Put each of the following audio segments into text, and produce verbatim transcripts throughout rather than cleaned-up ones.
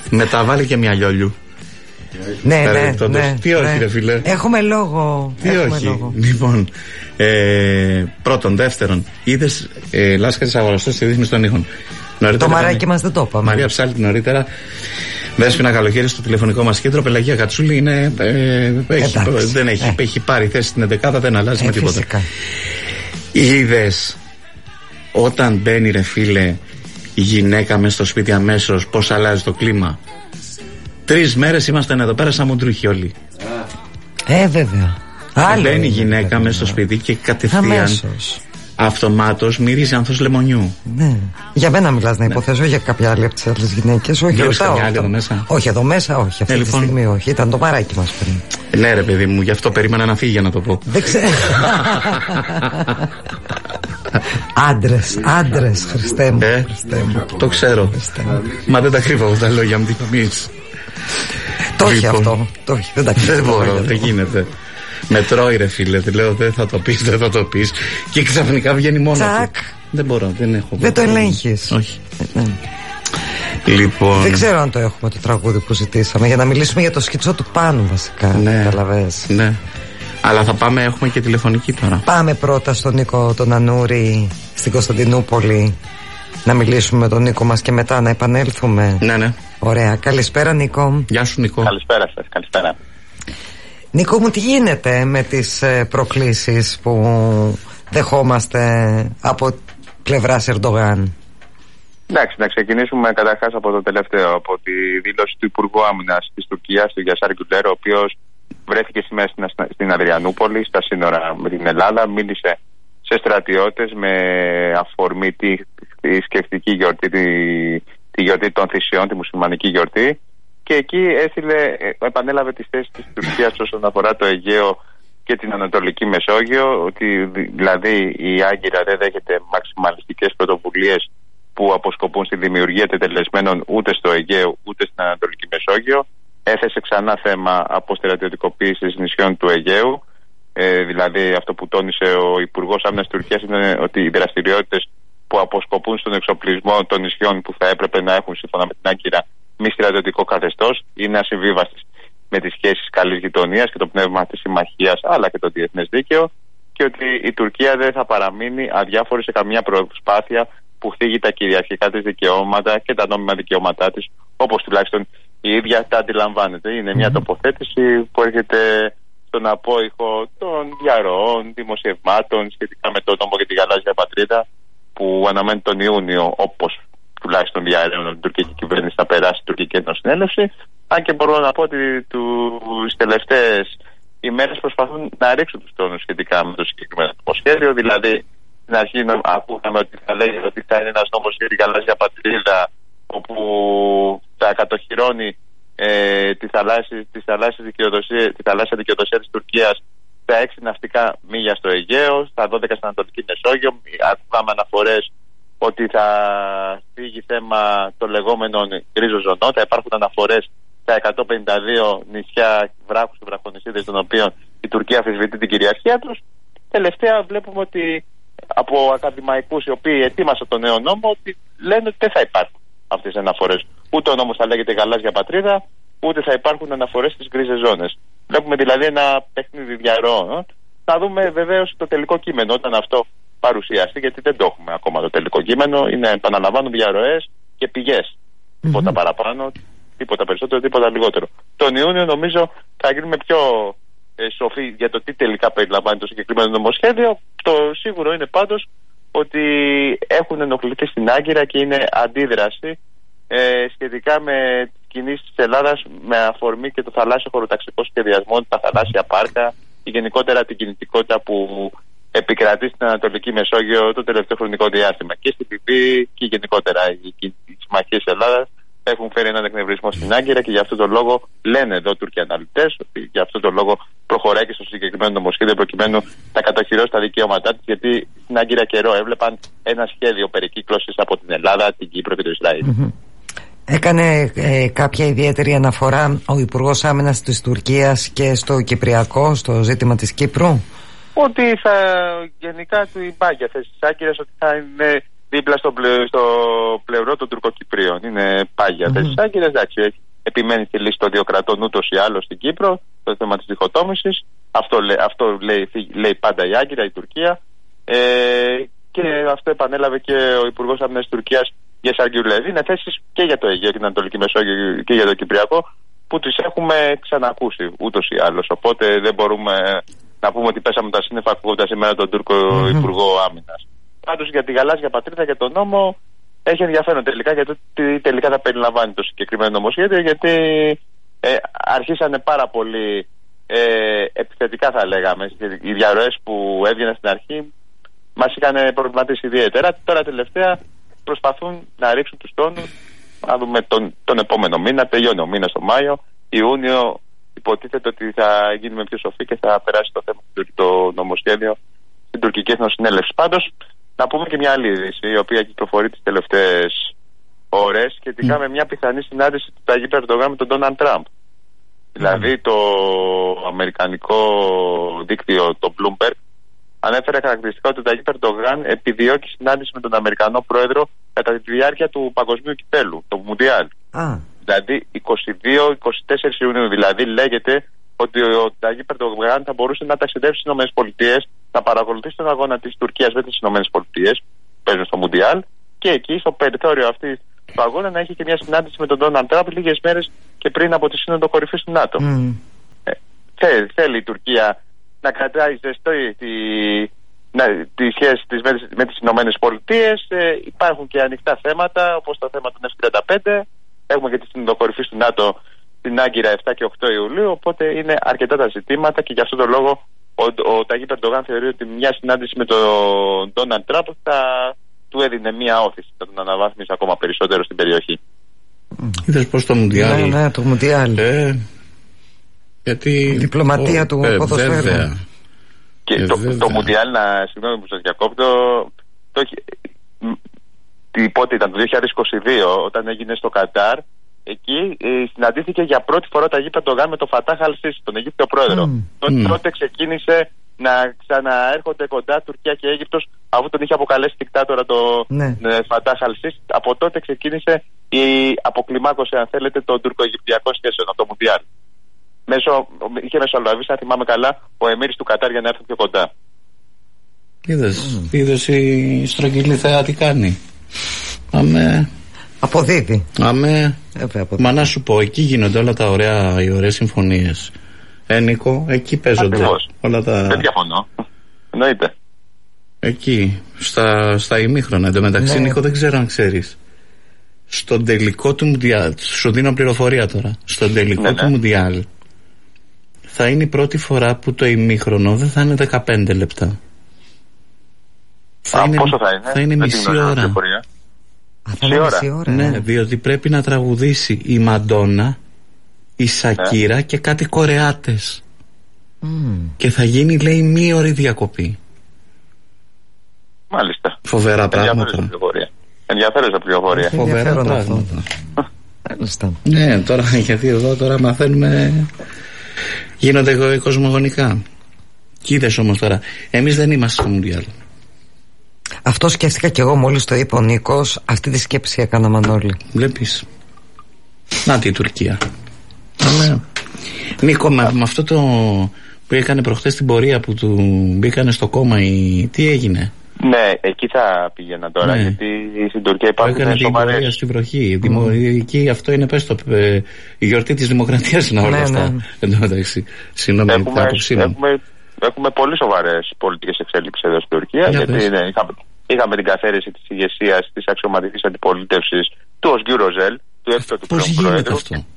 Μεταβάλει και μια λιόλιου. Ναι, ναι, ναι, τι όχι, ναι. ρε φίλε. Έχουμε λόγο. Τι Έχουμε όχι. Λόγο. Λοιπόν, ε, πρώτον, δεύτερον, είδες ε, Λάσκα της Αγοραστός στη ρύθμιση των ήχων. Το μαράκι μας δεν το είπαμε. Μαρία Ψάλτη νωρίτερα. Δέσποινα Καλοχέρη στο τηλεφωνικό μας κέντρο. Πελαγία Κατσούλη είναι, ε, έχει, δεν έχει, ε. έχει πάρει θέση στην εντεκάδα, δεν αλλάζει ε, με τίποτα. Φυσικά. Είδες όταν μπαίνει, ρε φίλε, η γυναίκα μέσα στο σπίτι αμέσως πώς αλλάζει το κλίμα. Τρεις μέρες ήμασταν εδώ πέρα σαν μοντρούχοι όλοι. Ε, βέβαια. Μπαίνει η γυναίκα μέσα στο σπίτι και κατευθείαν αυτομάτως μυρίζει άνθος λεμονιού. Ναι. Για μένα μιλάς να υποθέσω, όχι για κάποια άλλη από τις άλλες γυναίκες. Όχι, ρωτάω. Εδώ μέσα. Όχι, εδώ μέσα, όχι. Αυτή ε, λοιπόν... τη στιγμή όχι. Ήταν το μαράκι μας πριν. Ναι, ρε παιδί μου, γι' αυτό περίμενα να φύγει για να το πω. Δεν ξέρω. Άντρες, άντρες, Χριστέ μου. Ε, Χριστέ μου. Το ξέρω. Χριστέ μου. Μα δεν τα κρύβω από τα λόγια μου, τι νομίζεις. Το έχει αυτό. Το έχει, δεν τα κρύβω. Δεν μπορώ, δεν γίνεται. Με τρώει, ρε φίλε, τη λέω δεν θα το πεις, δεν θα το πεις. Και ξαφνικά βγαίνει μόνο. Τσακ. Του. Δεν μπορώ, δεν έχω. Δεν το ελέγχεις. Όχι. Ε, ναι. Λοιπόν... Δεν ξέρω αν το έχουμε το τραγούδι που ζητήσαμε. Για να μιλήσουμε για το σκιτσό του Πάνου, βασικά. Ναι. Καταλαβες. Ναι. Αλλά θα πάμε, έχουμε και τηλεφωνική τώρα. Πάμε πρώτα στον Νίκο τον Ανούρη στην Κωνσταντινούπολη. Να μιλήσουμε με τον Νίκο μας και μετά να επανέλθουμε. Ναι, ναι. Ωραία. Καλησπέρα, Νίκο. Γεια σου, Νίκο. Καλησπέρα σας, καλησπέρα. Νίκο μου, τι γίνεται με τις προκλήσεις που δεχόμαστε από πλευράς Ερντογάν? Εντάξει, να ξεκινήσουμε καταρχάς από το τελευταίο, από τη δήλωση του Υπουργού Άμυνας της Τουρκίας, του Γιασάρ Γκιουλέρ, ο οποίος βρέθηκε σήμερα στην Αδριανούπολη, στα σύνορα με την Ελλάδα, μίλησε σε στρατιώτες με αφορμή τη θρησκευτική γιορτή, τη, τη γιορτή των θυσιών, τη μουσουλμανική γιορτή. Και εκεί έστειλε, επανέλαβε τις θέσεις της Τουρκίας όσον αφορά το Αιγαίο και την Ανατολική Μεσόγειο, ότι δηλαδή η Άγκυρα δεν δέχεται μαξιμαλιστικές πρωτοβουλίες που αποσκοπούν στη δημιουργία τετελεσμένων ούτε στο Αιγαίο ούτε στην Ανατολική Μεσόγειο. Έθεσε ξανά θέμα αποστρατιωτικοποίησης νησιών του Αιγαίου, ε, δηλαδή αυτό που τόνισε ο Υπουργός Άμυνας της Τουρκίας είναι ότι οι δραστηριότητες που αποσκοπούν στον εξοπλισμό των νησιών που θα έπρεπε να έχουν σύμφωνα με την Άγκυρα μη στρατιωτικό καθεστώς είναι ασυμβίβαστες με τις σχέσεις καλής γειτονίας και το πνεύμα της συμμαχίας αλλά και το διεθνές δίκαιο, και ότι η Τουρκία δεν θα παραμείνει αδιάφορη σε καμία προσπάθεια που θίγει τα κυριαρχικά της δικαιώματα και τα νόμιμα δικαιώματά της, όπως τουλάχιστον η ίδια τα αντιλαμβάνεται. Είναι μια τοποθέτηση που έρχεται στον απόϊχο των διαρροών, δημοσιευμάτων σχετικά με το νόμο για τη γαλάζια πατρίδα που αναμένει τον Ιούνιο, όπως τουλάχιστον διαρρέων ότι η τουρκική κυβέρνηση θα περάσει η τουρκική εθνοσυνέλευση. Αν και μπορώ να πω ότι τις τελευταίες ημέρες προσπαθούν να ρίξουν τους τόνους σχετικά με το συγκεκριμένο νομοσχέδιο. Δηλαδή, στην αρχή ακούγαμε ότι θα λέει ότι θα είναι ένας νόμος για τη γαλάζια πατρίδα, όπου θα κατοχυρώνει ε, τη θαλάσσια, τη θαλάσσια δικαιοδοσία, τη θαλάσσια δικαιοδοσία της Τουρκίας στα έξι ναυτικά μίλια στο Αιγαίο, στα δώδεκα στην Ανατολική Μεσόγειο. Ακούγαμε αναφορές ότι θα φύγει θέμα των λεγόμενων γκρίζων ζωνών. Θα υπάρχουν αναφορές στα εκατόν πενήντα δύο νησιά, βράχους και βραχονησίδες, των οποίων η Τουρκία αμφισβητεί την κυριαρχία τους. Τελευταία βλέπουμε ότι από ακαδημαϊκούς οι οποίοι ετοίμασαν τον νέο νόμο, ότι λένε ότι δεν θα υπάρχουν αυτές οι αναφορές. Ούτε ο νόμος θα λέγεται γαλάζια πατρίδα, ούτε θα υπάρχουν αναφορές στις γκρίζες ζώνες. Βλέπουμε δηλαδή ένα παιχνίδι διαρροών. Θα δούμε βεβαίως το τελικό κείμενο όταν αυτό παρουσιαστεί, γιατί δεν το έχουμε ακόμα το τελικό κείμενο. Είναι, επαναλαμβάνω, διαρροές και πηγές. Mm-hmm. Τίποτα παραπάνω, τίποτα περισσότερο, τίποτα λιγότερο. Τον Ιούνιο νομίζω θα γίνουμε πιο ε, σοφοί για το τι τελικά περιλαμβάνει το συγκεκριμένο νομοσχέδιο. Το σίγουρο είναι πάντως ότι έχουν ενοχληθεί στην Άγκυρα και είναι αντίδραση ε, σχετικά με τις κινήσεις της Ελλάδας με αφορμή και το θαλάσσιο χωροταξικό σχεδιασμό, τα θαλάσσια πάρκα και γενικότερα την κινητικότητα που επικρατεί στην Ανατολική Μεσόγειο το τελευταίο χρονικό διάστημα. Και στην Λιβύη και γενικότερα οι συμμαχίες της Ελλάδας έχουν φέρει έναν εκνευρισμό στην Άγκυρα και γι' αυτό τον λόγο λένε εδώ Τούρκοι αναλυτές ότι γι' αυτό τον λόγο προχωράει και στο συγκεκριμένο νομοσχέδιο προκειμένου να κατοχυρώσει τα δικαιώματά της, γιατί στην Άγκυρα καιρό έβλεπαν ένα σχέδιο περικύκλωσης από την Ελλάδα, την Κύπρο και το Ισραήλ. Mm-hmm. Έκανε ε, κάποια ιδιαίτερη αναφορά ο Υπουργός Άμυνας της Τουρκίας και στο Κυπριακό, στο ζήτημα της Κύπρου? Ότι θα γενικά του η πάγια θέση της Άγκυρας ότι θα είναι δίπλα στο, πλε, στο πλευρό των Τουρκοκυπρίων. Είναι πάγια θέση mm-hmm. Άγκυρας, εντάξει, επιμένει στη λύση των δύο κρατών ούτως ή άλλως στην Κύπρο, το θέμα της διχοτόμησης. Αυτό, λέ, αυτό λέει, λέει πάντα η Άγκυρα, η Τουρκία. Ε, και αυτό επανέλαβε και ο Υπουργός Άμυνας της Τουρκίας Γεσάρ Γκιουλέv. Είναι θέσεις και για το Αιγαίο και την Ανατολική Μεσόγειο και για το Κυπριακό που τις έχουμε ξανακούσει ούτως ή άλλως. Οπότε δεν μπορούμε να πούμε ότι πέσαμε τα σύννεφα ακούγοντας σήμερα τον Τούρκο mm-hmm. Υπουργό Άμυνας. Πάντως για τη γαλάζια πατρίδα και τον νόμο έχει ενδιαφέρον τελικά γιατί τελικά θα περιλαμβάνει το συγκεκριμένο νομοσχέδιο, γιατί ε, αρχίσανε πάρα πολύ ε, επιθετικά, θα λέγαμε. Οι διαρροές που έβγαιναν στην αρχή μας είχαν προβληματίσει ιδιαίτερα. Τώρα τελευταία προσπαθούν να ρίξουν τους τόνους. Να δούμε τον, τον επόμενο μήνα, τελειώνει ο μήνας το Μάιο, Ιούνιο. Υποτίθεται ότι θα γίνουμε πιο σοφοί και θα περάσει το θέμα το νομοσχέδιο στην τουρκική εθνοσυνέλευση. Πάντως, να πούμε και μια άλλη είδηση, η οποία κυκλοφορεί τις τελευταίες ώρες σχετικά mm. με μια πιθανή συνάντηση του Ταγίπ Ερντογάν με τον Ντόναλντ Τραμπ. Mm. Δηλαδή, το αμερικανικό δίκτυο, το Bloomberg, ανέφερε χαρακτηριστικά ότι ο Ταγίπ Ερντογάν επιδιώκει συνάντηση με τον Αμερικανό πρόεδρο κατά τη διάρκεια του παγκοσμίου κυπέλου, το Μουντιάλ. Ah. Δηλαδή, είκοσι δύο είκοσι τέσσερα Ιουνίου, δηλαδή, λέγεται ότι ο Ταγίπ Ερντογάν θα μπορούσε να ταξιδέψει στις ΗΠΑ, να παρακολουθήσει τον αγώνα της Τουρκίας με τις ΗΠΑ, που παίζουν στο Μουντιάλ, και εκεί στο περιθώριο αυτή του αγώνα να έχει και μια συνάντηση με τον Ντόναλντ Τραμπ λίγες μέρες και πριν από τη Σύνοδο Κορυφής του ΝΑΤΟ. Mm. Ε, θέλει, θέλει η Τουρκία να κρατάει ζεστό τη, να, τη σχέση της με, με τις ΗΠΑ. Ε, υπάρχουν και ανοιχτά θέματα, όπως το θέμα των εφ τριάντα πέντε. Έχουμε και τη Σύνοδο Κορυφής του ΝΑΤΟ στην Άγκυρα επτά και οκτώ Ιουλίου, οπότε είναι αρκετά τα ζητήματα και γι' αυτόν τον λόγο ο, ο Ταγίπ Ερντογάν θεωρεί ότι μια συνάντηση με τον Ντόναλντ Τραμπ θα του έδινε μια όθηση, θα τον αναβάθμισε ακόμα περισσότερο στην περιοχή. Είδες πως το Μουντιάλ. Ναι, ναι, το Μουντιάλ. Ε, γιατί... Η διπλωματία ο, του ε, ποδοσφαίρου. Και ε, το, το Μουντιάλ, να συγγνώμη που σας διακόπτω, το, το, πότε ήταν, το δύο χιλιάδες είκοσι δύο, όταν έγινε στο Κατάρ. Εκεί ε, συναντήθηκε για πρώτη φορά ο Ταγίπ Ερντογάν με τον Φατάχ Αλ-Σίσι, τον Αιγύπτιο πρόεδρο. Mm. Τότε, mm. τότε ξεκίνησε να ξαναέρχονται κοντά Τουρκία και Αίγυπτος, αφού τον είχε αποκαλέσει δικτάτορα το ναι. Φατάχ Αλ-Σίσι. Από τότε ξεκίνησε η αποκλιμάκωση, αν θέλετε, των τουρκο-αιγυπτιακών σχέσεων, από το Μουντιάλ. Μέσω, είχε μεσολαβήσει, αν θυμάμαι καλά, ο Εμμύρης του Κατάρ για να έρθουν πιο κοντά. Είδες, mm. είδες η στρογγυλή θεά τι κάνει. Αμέ. Αποδίδει. Αμέ. Ε, Μα να σου πω, εκεί γίνονται όλα τα ωραία, οι ωραίες συμφωνίες. Ε, Νίκο, εκεί παίζονται. Ακριβώς. Όλα τα... Δεν διαφωνώ. Εννοείται. Εκεί, στα, στα ημίχρονα. Εν τω μεταξύ, ναι. Νίκο, δεν ξέρω αν ξέρεις. Στον τελικό του Μουντιάλ, σου δίνω πληροφορία τώρα. Στον τελικό ναι, ναι. του Μουντιάλ θα είναι η πρώτη φορά που το ημίχρονο δεν θα είναι δεκαπέντε λεπτά. Θα Α, είναι, πόσο θα είναι, θα είναι μισή ώρα. Α, θα είναι μισή ώρα. Ναι, ναι, διότι πρέπει να τραγουδήσει η Μαντόνα, η Σακύρα ναι. και κάτι Κορεάτες. Mm. Και θα γίνει, λέει, μία ώρη διακοπή. Μάλιστα. Φοβερά πράγματα. Ενδιαφέρουσα πληροφορία. Φοβερά πράγματα. Ναι, τώρα, γιατί εδώ τώρα μαθαίνουμε. Γίνονται κοσμογονικά. Και είδες όμως τώρα, εμείς δεν είμαστε στο Μουντιάλ. Αυτό σκέφτηκα κι εγώ μόλις το είπε ο Νίκος. Αυτή τη σκέψη έκανα, Μανώλη. Βλέπεις. Να τη Τουρκία. Αλλά, Νίκο, με, με αυτό το που έκανε προχτές την πορεία που του μπήκανε στο κόμμα η... τι έγινε? Ναι, εκεί θα πήγαινα τώρα, ναι. γιατί στην Τουρκία υπάρχουν σοβαρές. Έκανε την πορεία στη βροχή. Mm. Δημο... Εκεί αυτό είναι, πες το, ε, η γιορτή της δημοκρατίας είναι όλα ναι, αυτά. Ναι. Εν τω μεταξύ, συγγνώμη, έχουμε, έχουμε, έχουμε πολύ σοβαρές πολιτικές εξέλιξεις εδώ στην Τουρκία, για γιατί ναι, είχαμε, είχαμε την καθαίρεση της ηγεσίας της αξιωματικής αντιπολίτευσης του Οσγκιού Ροζέλ, του εύκολου του πρώην Προέδρου.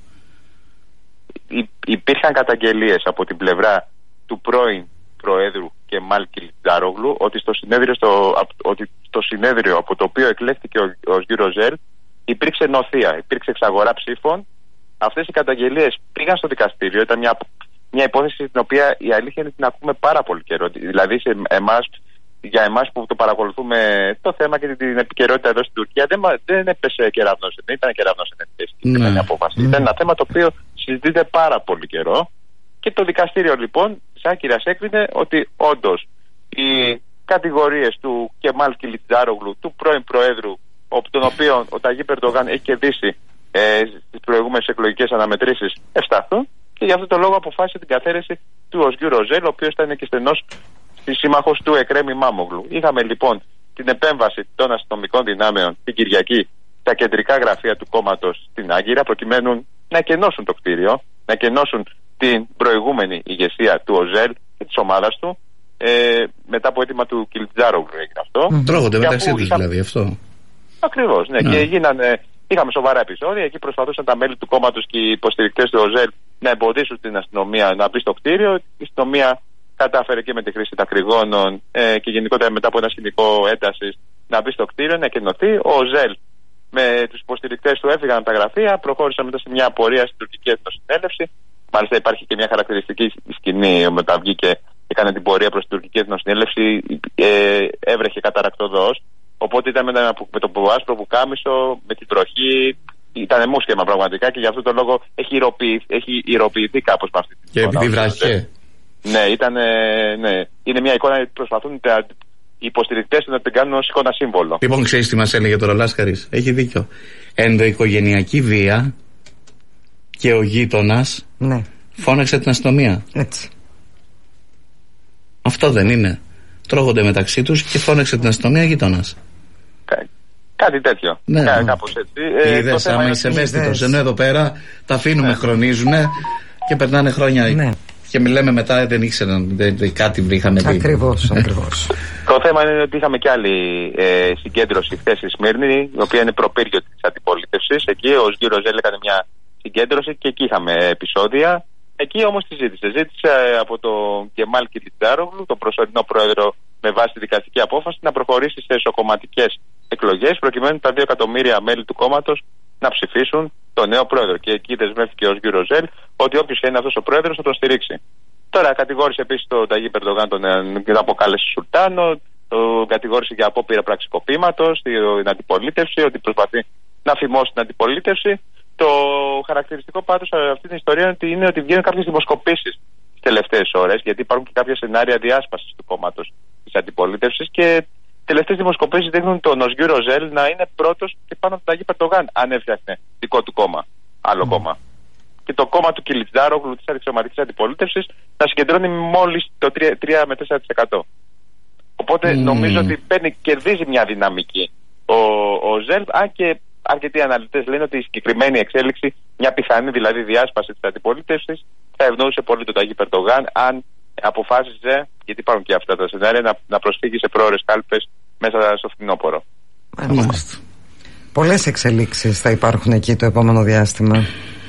Υ, υπήρχαν καταγγελίες από την πλευρά του πρώην Προέδρου και Μάλκιλ Νταρόγλου ότι στο συνέδριο, στο, ότι στο συνέδριο από το οποίο εκλέχθηκε ο, ο Οσγκιού Ροζέλ υπήρξε νοθεία, υπήρξε εξαγορά ψήφων. Αυτές οι καταγγελίες πήγαν στο δικαστήριο. Ήταν μια, μια υπόθεση την οποία η αλήθεια είναι την ακούμε πάρα πολύ καιρό. Δηλαδή σε εμάς, για εμάς που το παρακολουθούμε το θέμα και την επικαιρότητα εδώ στην Τουρκία, δεν, δεν έπεσε κεραυνός, δεν ήταν κεραυνός εν ευθέση ναι. απόφαση. Mm. Ήταν ένα θέμα το οποίο συζητείται πάρα πολύ καιρό. Και το δικαστήριο λοιπόν, σαν κυρας έκρινε ότι όντως οι κατηγορίες του Κεμάλ Κιλιτζάρογλου, του πρώην Προέδρου, τον οποίο ο Ταγί Ερντογάν έχει κερδίσει ε, στις προηγούμενες εκλογικές αναμετρήσεις, ευσταθούν, και γι' αυτό το λόγο αποφάσισε την καθαίρεση του Οσγιού Ροζέλ, ο οποίος ήταν και στενός σύμμαχος του Εκρέμ Ημάμογλου. Είχαμε λοιπόν την επέμβαση των αστυνομικών δυνάμεων την Κυριακή στα κεντρικά γραφεία του κόμματος στην Άγκυρα, προκειμένου να κενώσουν το κτίριο, να κενώσουν την προηγούμενη ηγεσία του Οζέλ και της ομάδας του. Ε, μετά από αίτημα του Κιλιτζάρογλου έγινε αυτό. Mm. Τρώγονται μεταξύ τους είχα... δηλαδή αυτό. Ακριβώς, ναι. Mm. Και γίνανε, είχαμε σοβαρά επεισόδια. Εκεί προσπαθούσαν τα μέλη του κόμματος και οι υποστηρικτές του Οζέλ να εμποδίσουν την αστυνομία να μπει στο κτίριο. Η αστυνομία κατάφερε και με τη χρήση τακρυγόνων ε, και γενικότερα μετά από ένα σκηνικό έντασης να μπει στο κτίριο, να εκενωθεί. Ο Οζέλ με τους υποστηρικτές του έφυγαν από τα γραφεία, προχώρησαν μετά σε μια απορία στην τουρκική εθνοσυνέλευση. Μάλιστα υπάρχει και μια χαρακτηριστική σκηνή μετά βγήκε. Έκανε την πορεία προς την τουρκική εθνοσυνέλευση, ε, έβρεχε καταρακτοδός. Οπότε ήταν με, με το άσπρο πουκάμισο, με την τροχή. Ήταν μουσκεμα πραγματικά και γι' αυτό το λόγο έχει ηρωοποιηθεί, έχει ηρωοποιηθεί κάπως με αυτή την και εικόνα. Και επειδή βράχε. Ναι, ήταν, ναι, είναι μια εικόνα που προσπαθούν τα, οι υποστηρικτές να την κάνουν ως εικόνα σύμβολο. Λοιπόν, ξέρεις τι μας έλεγε τώρα ο Λάσκαρης. Έχει δίκιο. Ενδοοικογενειακή βία και ο γείτονας ναι. φώναξε την αστυνομία. Έτσι. Αυτό δεν είναι. Τρώγονται μεταξύ τους και φώναξε την αστυνομία γείτονας. Κά, κάτι τέτοιο. Ναι, Κά, ναι. Κάπως έτσι. Ε, Είδες, άμα είσαι ευαίσθητος. Ενώ εδώ πέρα τα αφήνουμε, ναι. χρονίζουνε και περνάνε χρόνια. Ναι. Και μιλάμε μετά, δεν ήξεραν, δεν, κάτι είχαμε δει. Ακριβώς, ακριβώς. Το θέμα είναι ότι είχαμε και άλλη ε, συγκέντρωση χθες στη Σμύρνη, η οποία είναι προπύργιο της αντιπολίτευσης. Εκεί ο Οσγιού Ροζέλ έκανε μια συγκέντρωση και εκεί είχαμε επεισόδια. Εκεί όμως τι ζήτησε. Ζήτησε από τον Κεμάλ Κιλιτζάρογλου, τον προσωρινό πρόεδρο με βάση τη δικαστική απόφαση, να προχωρήσει σε εσωκομματικές εκλογές, προκειμένου τα δύο εκατομμύρια μέλη του κόμματος να ψηφίσουν τον νέο πρόεδρο. Και εκεί δεσμεύτηκε ο Οσγιού Ροζέλ ότι όποιος είναι αυτός ο πρόεδρος θα τον στηρίξει. Τώρα κατηγόρησε επίσης τον Ταγί Ερντογάν, τον αποκάλεσε Σουλτάνο, τον κατηγόρησε για απόπειρα πραξικοπήματος, την αντιπολίτευση, ότι προσπαθεί να φημώσει την αντιπολίτευση. Το χαρακτηριστικό πάντως σε αυτή την ιστορία είναι ότι βγαίνουν κάποιες δημοσκοπήσεις τις τελευταίες ώρες, γιατί υπάρχουν και κάποια σενάρια διάσπασης του κόμματος της αντιπολίτευσης και τελευταίες δημοσκοπήσεις δείχνουν τον Οσγιού Ροζέλ να είναι πρώτος και πάνω από τον Ταγί Ερντογάν, αν έφτιαχνε δικό του κόμμα, άλλο mm. κόμμα. Και το κόμμα του Κιλιτζάρογλου της αξιωματικής αντιπολίτευσης να συγκεντρώνει μόλις το τρία με τέσσερα τοις εκατό. Οπότε mm. νομίζω ότι παίρνει, κερδίζει μια δυναμική ο, ο Ζέλ, αν και αρκετοί αναλυτές λένε ότι η συγκεκριμένη εξέλιξη, μια πιθανή δηλαδή διάσπαση της αντιπολίτευσης, θα ευνοούσε πολύ τον Ταγί Ερντογάν αν αποφάσιζε, γιατί υπάρχουν και αυτά τα σενάρια, να, να προσφύγει σε πρόορες κάλπες μέσα στο φθινόπωρο. Μάλιστα. Πολλές εξελίξεις θα υπάρχουν εκεί το επόμενο διάστημα.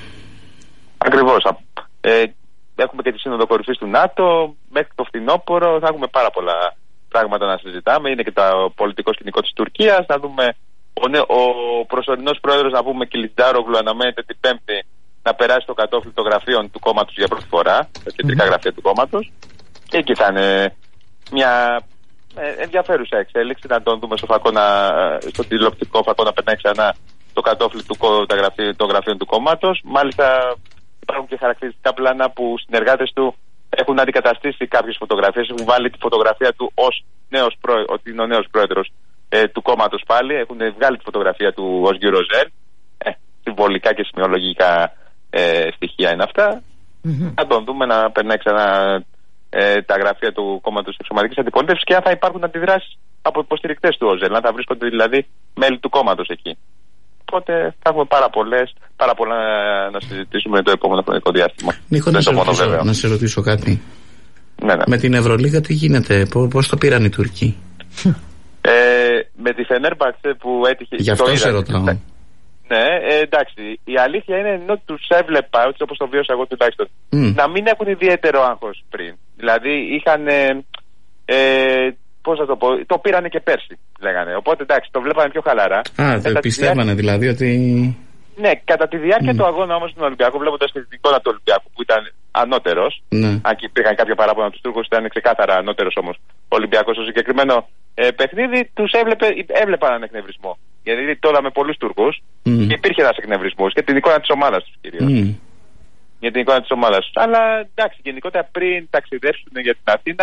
Ακριβώς. Ε, έχουμε και τη Σύνοδο Κορυφής του ΝΑΤΟ. Μέχρι το φθινόπωρο θα έχουμε πάρα πολλά πράγματα να συζητάμε. Είναι και το πολιτικό σκηνικό της Τουρκίας. Να δούμε ο, νε, ο προσωρινός πρόεδρος, να πούμε, Κιλιτζάρογλου, αναμένεται την Πέμπτη να περάσει στο κατόφλι των γραφείων του κόμματος για πρώτη φορά, τα κεντρικά mm. γραφεία του κόμματος. Και εκεί θα είναι μια ε, ενδιαφέρουσα εξέλιξη, να τον δούμε στο, φακό να, στο τηλεοπτικό φακό να περνάει ξανά το κατόφλι του, των γραφείων του κόμματος. Μάλιστα υπάρχουν και χαρακτηριστικά πλάνα που συνεργάτες του έχουν αντικαταστήσει κάποιες φωτογραφίες, έχουν βάλει τη φωτογραφία του ως νέος πρόεδρος, ότι είναι ο νέος πρόεδρος ε, του κόμματος πάλι, έχουν βγάλει τη φωτογραφία του Οσγιού Ροζέλ, ε, συμβολικά και σημειολογικά ε, στοιχεία είναι αυτά. Mm-hmm. Θα τον δούμε να περνάει ξανά ε, τα γραφεία του κόμματος της Εξωματικής Αντιπολίτευσης και αν θα υπάρχουν αντιδράσεις από υποστηρικτές του Οζέλ, αν θα βρίσκονται δηλαδή μέλη του κόμματος εκεί. Οπότε θα έχουμε πάρα, πολλές, πάρα πολλά να συζητήσουμε το επόμενο χρονικό διάστημα. Νίκο, να, να σε ρωτήσω κάτι. Ναι, ναι. Με την Ευρωλίγα τι γίνεται, πώς το πήραν οι Τούρκοι? ε, με τη Φενέρμπαξε που έτυχε... Γι' αυτό σε ρωτάω. Ναι, ε, εντάξει. Η αλήθεια είναι ότι τους έβλεπα, έτσι όπως το βίωσα εγώ τουλάχιστον, mm. να μην έχουν ιδιαίτερο άγχος πριν. Δηλαδή είχαν... Ε, ε, πώς θα το πω, το πήρανε και πέρσι, λέγανε. Οπότε εντάξει, το βλέπανε πιο χαλαρά. Α, το πιστεύανε διάρκεια... δηλαδή ότι... Ναι, κατά τη διάρκεια mm. του αγώνα όμως στον Ολυμπιακό, βλέποντας την εικόνα του Ολυμπιακού που ήταν ανώτερος, mm. αν και υπήρχαν κάποια παράπονα από τους Τούρκους, ήταν ξεκάθαρα ανώτερος όμως ο Ολυμπιακός στο συγκεκριμένο ε, παιχνίδι, τους έβλεπε, έβλεπαν έναν εκνευρισμό. Γιατί τώρα με πολλούς Τούρκους mm. υπήρχε ένας εκνευρισμός και την εικόνα της ομάδας τους κυρίως. Mm. Για την εικόνα της ομάδας τους. Αλλά εντάξει, γενικότερα πριν ταξιδέψουν για την Αθήνα,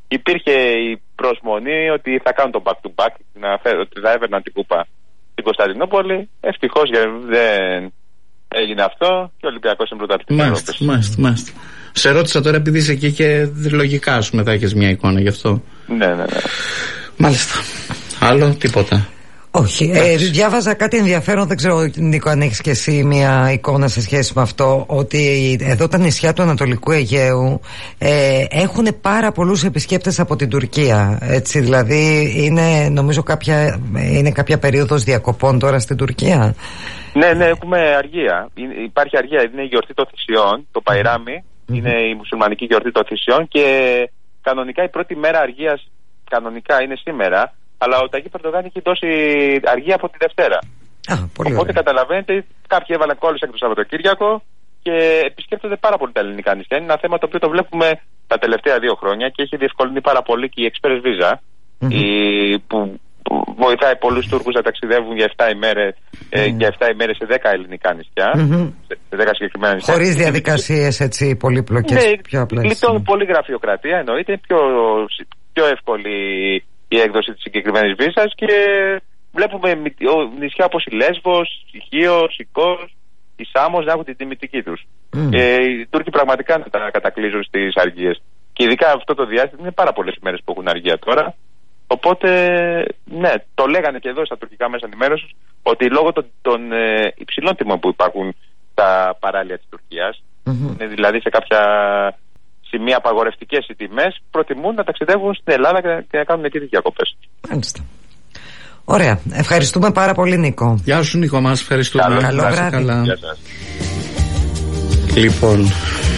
υπήρχε η προσμονή ότι θα κάνουν το back to back, ότι θα έβαιρναν την κούπα στην Κωνσταντινούπολη. Ευτυχώς δεν έγινε αυτό και ο Ολυμπιακός είναι πρωταθλητής της Ευρώπης. Μάλιστα, μάλιστα. Σε ρώτησα τώρα επειδή είσαι εκεί και λογικά ας πούμε θα έχεις μια εικόνα γι' αυτό. Ναι, ναι, ναι. Μάλιστα. Άλλο τίποτα? Όχι. Ε, διάβαζα κάτι ενδιαφέρον, δεν ξέρω Νίκο αν έχεις και εσύ μια εικόνα σε σχέση με αυτό, ότι εδώ τα νησιά του Ανατολικού Αιγαίου ε, έχουν πάρα πολλούς επισκέπτες από την Τουρκία. Έτσι, δηλαδή είναι νομίζω κάποια, είναι κάποια περίοδος διακοπών τώρα στην Τουρκία. Ναι, ναι, έχουμε αργία. Υπάρχει αργία, είναι η γιορτή των Θησιών, το Παϊράμι, mm-hmm. είναι η μουσουλμανική γιορτή των Θησιών και κανονικά η πρώτη μέρα αργίας κανονικά είναι σήμερα. Αλλά ο Ταγί Περντογάν έχει δώσει αργία από τη Δευτέρα. Α, πολύ Οπότε ωραία. καταλαβαίνετε, κάποιοι έβαλαν κόλλες από το Σαββατοκύριακο και επισκέπτονται πάρα πολύ τα ελληνικά νησιά. Είναι ένα θέμα το οποίο το βλέπουμε τα τελευταία δύο χρόνια και έχει διευκολυνεί πάρα πολύ και η Express Visa, mm-hmm. η, που, που βοηθάει πολλούς Τούρκους να ταξιδεύουν για επτά ημέρες, mm-hmm. ε, για επτά ημέρες σε δέκα ελληνικά νησιά. Mm-hmm. Σε δέκα συγκεκριμένα νησιά. Χωρίς διαδικασίες έτσι πολύπλοκες, ναι, πιο απλές. Γλιτώνουν πολύ γραφειοκρατία, εννοείται, πιο, πιο εύκολη η έκδοση της συγκεκριμένης βίζας και βλέπουμε νησιά όπως η Λέσβος, η Χίος, η Κos, η Σάμος να έχουν την τιμητική τους. Mm. Και οι Τούρκοι πραγματικά να τα κατακλείζουν στις αργίες. Και ειδικά αυτό το διάστημα είναι πάρα πολλές ημέρες που έχουν αργία τώρα. Οπότε, ναι, το λέγανε και εδώ στα τουρκικά μέσα ενημέρωσης ότι λόγω των, των ε, υψηλών τιμών που υπάρχουν στα παράλια της Τουρκίας, mm-hmm. είναι δηλαδή σε κάποια σημεία απαγορευτικές οι τιμές, προτιμούν να ταξιδεύουν στην Ελλάδα και να κάνουν εκεί τις διακοπές. Μάλιστα. Ωραία. Ευχαριστούμε πάρα πολύ, Νίκο. Γεια σου, Νίκο, μας ευχαριστούμε. Καλό, Καλό βράδυ. Καλά. Γεια σας. Λοιπόν,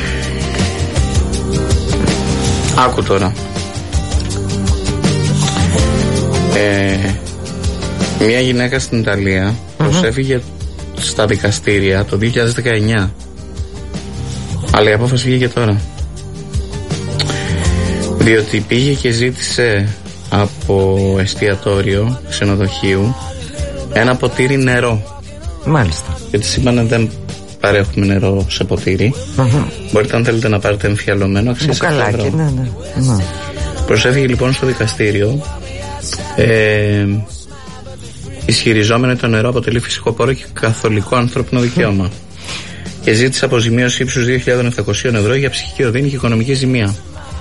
άκου τώρα. Ε, μια γυναίκα στην Ιταλία mm-hmm. προσέφυγε στα δικαστήρια το δύο χιλιάδες δεκαεννιά. Αλλά η απόφαση βγήκε τώρα. Διότι πήγε και ζήτησε από εστιατόριο ξενοδοχείου ένα ποτήρι νερό. Μάλιστα. Και της είπανε δεν παρέχουμε νερό σε ποτήρι. Mm-hmm. Μπορείτε αν θέλετε να πάρετε εμφιαλωμένο, αξίζει επτά ευρώ. Ναι, ναι, ναι. Προσέφυγε λοιπόν στο δικαστήριο, ε, ισχυριζόμενο ότι το νερό αποτελεί φυσικό πόρο και καθολικό ανθρώπινο δικαίωμα. Mm. Και ζήτησε αποζημίωση ύψους δύο χιλιάδες επτακόσια ευρώ για ψυχική οδύνη και οικονομική ζημία.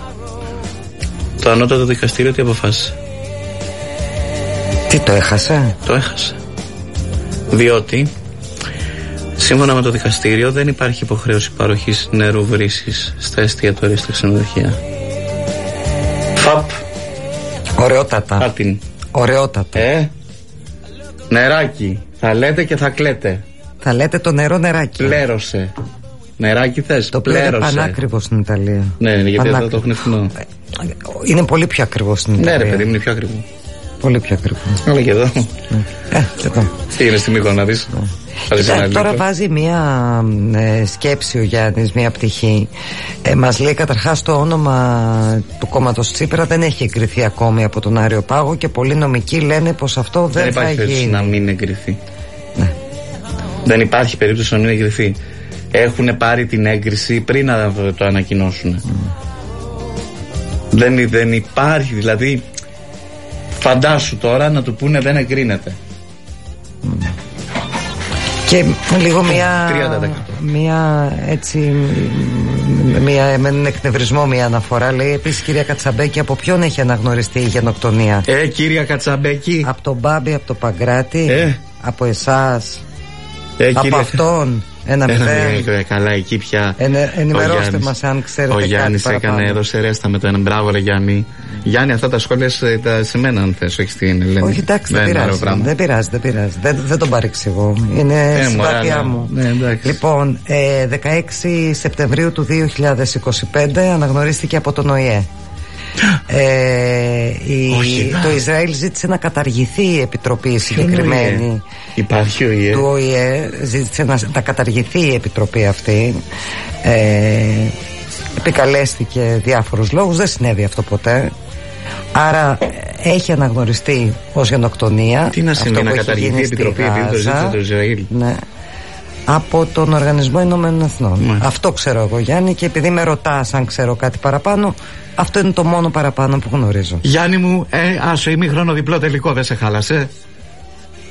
Το ανώτατο δικαστήριο τι αποφάσισε? Τι το έχασε? Το έχασε. Διότι σύμφωνα με το δικαστήριο δεν υπάρχει υποχρέωση παροχής νερού βρύσης στα εστιατόρια, στα ξενοδοχεία. Φαπ. Ωραιότατα. Πάτην. Ωραιότατα. Ε, νεράκι. Θα λέτε και θα κλαίτε. Θα λέτε το νερό νεράκι. Πλέρωσε. Νεράκι θες? Το πλέον είναι πανάκριβο στην Ιταλία. Ναι, γιατί εδώ το έχουν φθηνό. Είναι πολύ πιο ακριβό στην Ιταλία. Ναι ρε παιδί μου, είναι πιο ακριβό. Πολύ πιο ακριβό. Αλλά και εδώ. Ε, και εδώ. Τι είναι στη Μύκονο να δεις? Κοίτα, τώρα βάζει μία ε, σκέψη ο Γιάννης, μία πτυχή. Ε, μας λέει καταρχάς το όνομα του κόμματος Τσίπρα δεν έχει εγκριθεί ακόμη από τον Άριο Πάγο και πολλοί νομικοί λένε πως αυτό δεν, δεν θα γίνει. Δεν υπάρχει περίπτωση να μην εγκριθεί. Ναι. Δεν υπάρχει περίπτωση να μην εγκριθεί. Έχουν πάρει την έγκριση πριν να το ανακοινώσουν. Mm. Δεν, δεν υπάρχει, δηλαδή φαντάσου τώρα να του πούνε δεν εγκρίνεται. Mm. Και λίγο μια, μια έτσι μια, με έναν εκνευρισμό μια αναφορά. Λέει επίσης κυρία Κατσαμπέκη, από ποιον έχει αναγνωριστεί η γενοκτονία? Ε κυρία Κατσαμπέκη. Από τον Μπάμπη, από τον Παγκράτη, ε. από εσάς, ε, από κυρία... αυτόν? Ένα μηδέν. Καλά, εκεί πια. Ενε, ενημερώστε μας αν ξέρετε. Ο Γιάννης έκανε, έδωσε ρέστα με το ένα. Μπράβο, ρε Γιάννη. Γιάννη, αυτά τα σχόλια τα, σε μένα, αν θες, όχι στην Ελένη. Όχι, εντάξει, δεν, δεν πειράζει. Δεν πειράζει, δεν πειράζει. Δεν, δεν τον παρεξηγώ. Είναι ε, συμπάθειά μου. Ναι, λοιπόν, ε, δεκαέξι Σεπτεμβρίου του δύο χιλιάδες είκοσι πέντε αναγνωρίστηκε από τον Ο Ε Ε. Ε, η, Όχι, το Ισραήλ ζήτησε να καταργηθεί η επιτροπή συγκεκριμένη. Υπάρχει ο ΙΕ. Του Ο Ε Ε ζήτησε να, να καταργηθεί η επιτροπή αυτή. Ε, επικαλέστηκε διάφορους λόγους, δεν συνέβη αυτό ποτέ. Άρα έχει αναγνωριστεί ως γενοκτονία. Τι να συμβεί, να καταργηθεί η επιτροπή επειδή το ζήτησε το Ισραήλ? Ναι. Από τον Οργανισμό Ηνωμένων Εθνών. Ναι. Αυτό ξέρω εγώ, Γιάννη, και επειδή με ρωτάς αν ξέρω κάτι παραπάνω, αυτό είναι το μόνο παραπάνω που γνωρίζω. Γιάννη μου, ε, άσο ημίχρονο διπλό τελικό δεν σε χάλασε?